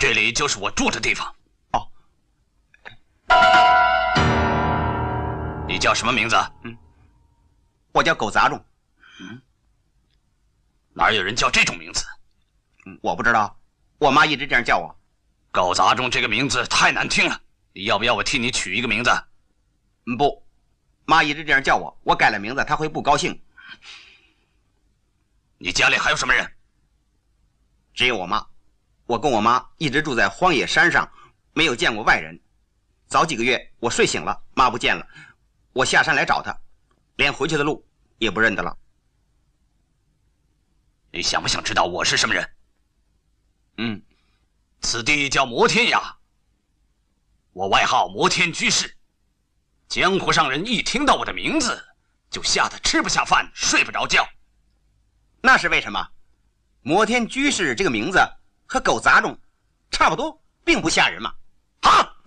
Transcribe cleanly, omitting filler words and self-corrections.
这里就是我住的地方。 哦。 你叫什么名字？ 我叫狗杂种。 哪有人叫这种名字？ 我不知道，我妈一直这样叫我。 狗杂种这个名字太难听了，你要不要我替你取一个名字？ 不，妈一直这样叫我，我改了名字她会不高兴。 你家里还有什么人？ 只有我妈。我跟我妈一直住在荒野山上，没有见过外人。早几个月我睡醒了，妈不见了，我下山来找她，连回去的路也不认得了。 你想不想知道我是什么人？此地叫摩天崖，我外号摩天居士。江湖上人一听到我的名字，就吓得吃不下饭，睡不着觉。 那是为什么？摩天居士这个名字和狗杂种差不多，并不吓人嘛。 啊！